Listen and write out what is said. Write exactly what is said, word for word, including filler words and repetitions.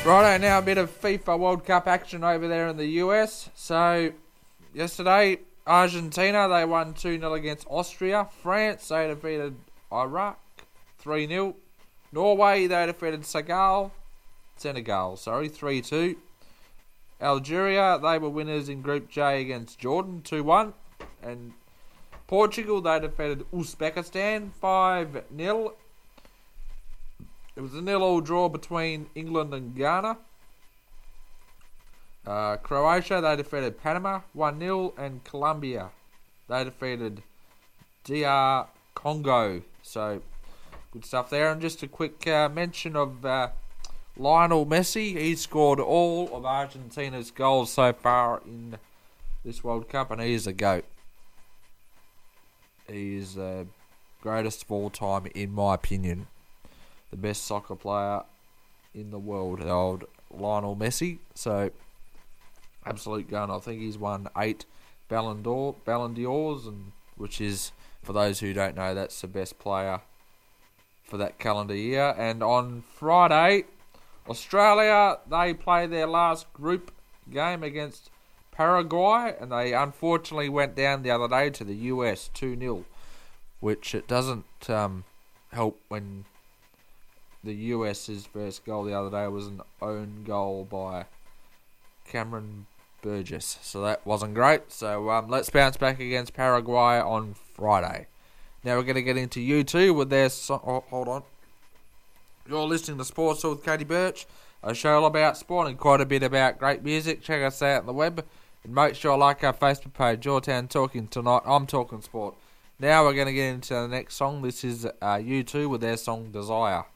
Righto, now a bit of FIFA World Cup action over there in the U S. So, yesterday, Argentina, they won two nil against Austria. France, they defeated Iraq three nil. Norway, they defeated Senegal, Senegal, sorry, three two. Algeria, they were winners in Group J against Jordan, two one. And Portugal, they defeated Uzbekistan, five nil. It was a nil-all draw between England and Ghana. Uh, Croatia, they defeated Panama, one nil. And Colombia, they defeated D R Congo. So, good stuff there. And just a quick uh, mention of uh, Lionel Messi. He scored all of Argentina's goals so far in this World Cup, and he is a GOAT. He is the greatest of all time, in my opinion. The best soccer player in the world, the old Lionel Messi. So, absolute gun. I think he's won eight Ballon d'Or, Ballon d'Ors, and which is, for those who don't know, that's the best player for that calendar year. And on Friday, Australia, they play their last group game against Paraguay, and they unfortunately went down the other day to the U S two nil, which it doesn't um, help when the US's first goal the other day was an own goal by Cameron Burgess. So that wasn't great. So um, let's bounce back against Paraguay on Friday. Now we're going to get into U two with their... So- oh, hold on. You're listening to Sports with Katie Birch, a show all about sport and quite a bit about great music. Check us out on the web. And make sure you like our Facebook page, Your Town Talking Tonight. I'm talking sport. Now we're going to get into the next song. This is uh, U two with their song Desire.